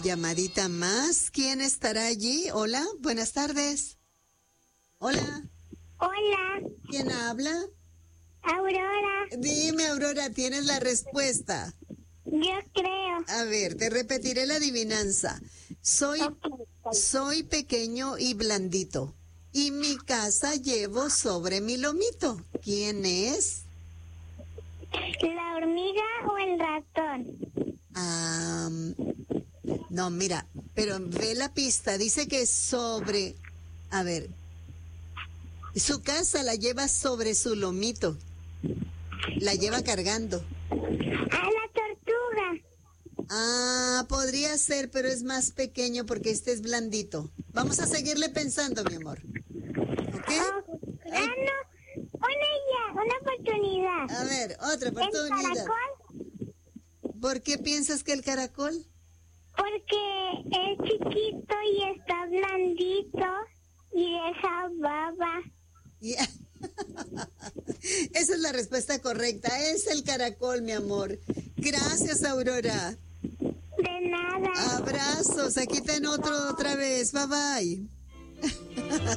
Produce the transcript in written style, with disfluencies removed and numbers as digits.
llamadita más. ¿Quién estará allí? Hola, buenas tardes. Hola. Hola, ¿Quién habla? Aurora. Dime, Aurora, ¿tienes la respuesta? Yo creo. A ver, te repetiré la adivinanza. Soy pequeño y blandito, y mi casa llevo sobre mi lomito. ¿Quién es? ¿La hormiga o el ratón? No, mira, pero ve la pista. Dice que sobre... A ver, su casa la lleva sobre su lomito. La lleva cargando. ¡Ah, la tortuga! Podría ser, pero es más pequeño porque este es blandito. Vamos a seguirle pensando, mi amor. ¿Ok? No. Una oportunidad. A ver, otra ¿El oportunidad. caracol? ¿Por qué piensas que el caracol? Porque es chiquito y está blandito y deja baba. Yeah. Esa es la respuesta correcta. Es el caracol, mi amor. Gracias, Aurora. De nada. Abrazos. Aquí te noto otra vez. Bye bye.